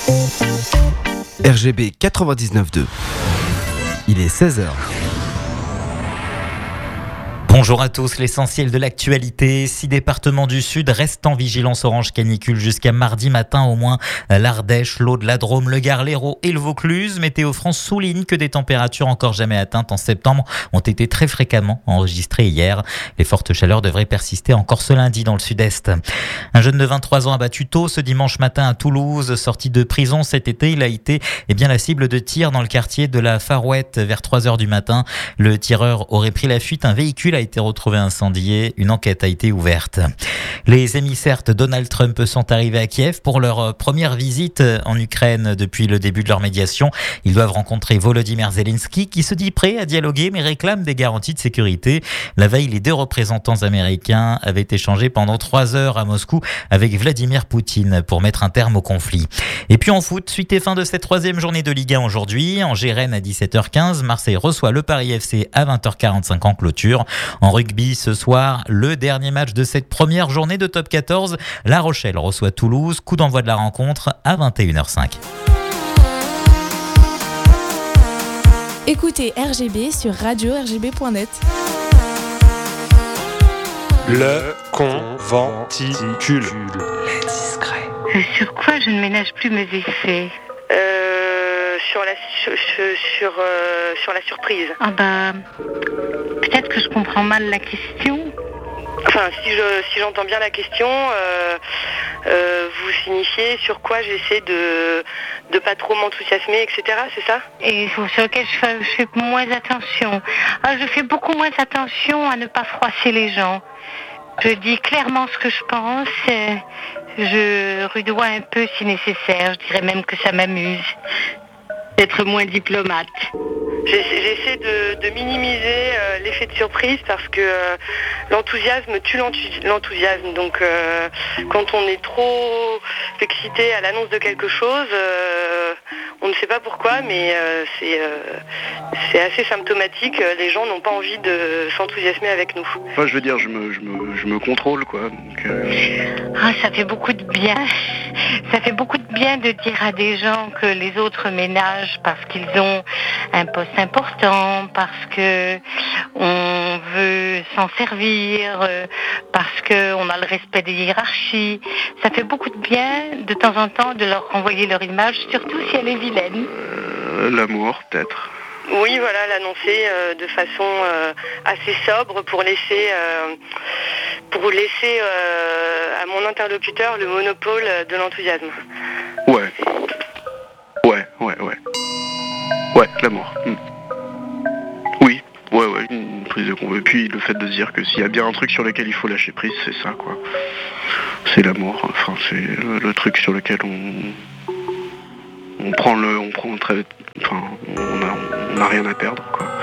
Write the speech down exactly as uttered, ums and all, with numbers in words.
R G B quatre-vingt-dix-neuf deux. Il est seize heures. Bonjour à tous, l'essentiel de l'actualité. Six départements du Sud restent en vigilance orange canicule jusqu'à mardi matin au moins. L'Ardèche, l'Aude, la Drôme, le Gard, l'Hérault et le Vaucluse. Météo France souligne que des températures encore jamais atteintes en septembre ont été très fréquemment enregistrées hier. Les fortes chaleurs devraient persister encore ce lundi dans le sud-est. Un jeune de vingt-trois ans abattu tôt ce dimanche matin à Toulouse. Sorti de prison cet été, il a été eh bien, la cible de tir dans le quartier de la Farouette vers trois heures du matin. Le tireur aurait pris la fuite. Un véhicule a été retrouvé incendié. Une enquête a été ouverte. Les émissaires de Donald Trump sont arrivés à Kiev pour leur première visite en Ukraine depuis le début de leur médiation. Ils doivent rencontrer Volodymyr Zelensky qui se dit prêt à dialoguer mais réclame des garanties de sécurité. La veille, les deux représentants américains avaient échangé pendant trois heures à Moscou avec Vladimir Poutine pour mettre un terme au conflit. Et puis en foot, suite et fin de cette troisième journée de Ligue un aujourd'hui. Angers-Rennes à dix-sept heures quinze. Marseille reçoit le Paris F C à vingt heures quarante-cinq en clôture. En rugby, ce soir, le dernier match de cette première journée de top quatorze. La Rochelle reçoit Toulouse. Coup d'envoi de la rencontre à vingt et une heures cinq. Écoutez R G B sur radio r g b point net. Le conventicule. Les discrets. Sur quoi je ne ménage plus mes effets euh, Sur la sur sur, euh, sur la surprise. Ah bah peut-être que je comprends mal la question. Enfin, si je si j'entends bien la question, euh, euh, vous signifiez sur quoi j'essaie de de pas trop m'enthousiasmer, et cetera. C'est ça? Et sur lequel je fais, je fais moins attention. Ah, je fais beaucoup moins attention à ne pas froisser les gens. Je dis clairement ce que je pense. Je rudoie un peu si nécessaire. Je dirais même que ça m'amuse d'être moins diplomate. J'essaie de, de minimiser euh, l'effet de surprise parce que euh, l'enthousiasme tue l'enthousiasme. Donc euh, quand on est trop excité à l'annonce de quelque chose, euh, on ne sait pas pourquoi, mais euh, c'est, euh, c'est assez symptomatique. Les gens n'ont pas envie de s'enthousiasmer avec nous. Enfin, je veux dire, je me, je me, je me contrôle, quoi. Donc, euh... ah, ça fait beaucoup de bien. Ça fait beaucoup de bien de dire à des gens que les autres ménagent parce qu'ils ont un poste important, parce que on veut s'en servir, parce qu'on a le respect des hiérarchies. Ça fait beaucoup de bien de temps en temps de leur renvoyer leur image, surtout si elle est vilaine. Euh, l'amour, peut-être. Oui, voilà, l'annoncer euh, de façon euh, assez sobre pour laisser, euh, pour laisser euh, à mon interlocuteur le monopole de l'enthousiasme. Ouais. Ouais, ouais, ouais. Ouais, l'amour. Mm. Oui, ouais, ouais, une prise de convoi. Et puis le fait de se dire que s'il y a bien un truc sur lequel il faut lâcher prise, c'est ça, quoi. C'est l'amour. Enfin, c'est le, le truc sur lequel on, on prend le, on prend très, enfin, on a, on a rien à perdre, quoi.